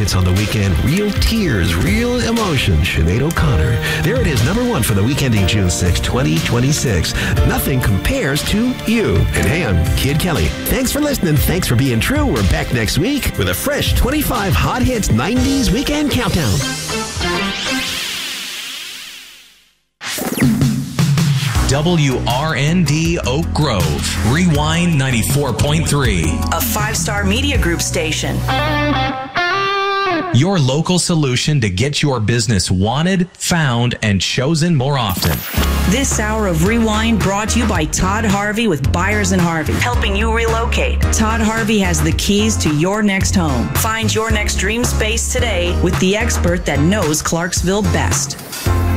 hits on the weekend. Real tears, real emotion. Sinead O'Connor. There it is, number one for the week ending June 6, 2026. Nothing compares to you. And hey, I'm Kid Kelly. Thanks for listening. Thanks for being true. We're back next week with a fresh 25 Hot Hits 90s Weekend Countdown. WRND Oak Grove, Rewind 94.3. A 5-star media group station. Your local solution to get your business wanted, found, and chosen more often. This hour of Rewind brought to you by Todd Harvey with Byers & Harvey, helping you relocate. Todd Harvey has the keys to your next home. Find your next dream space today with the expert that knows Clarksville best.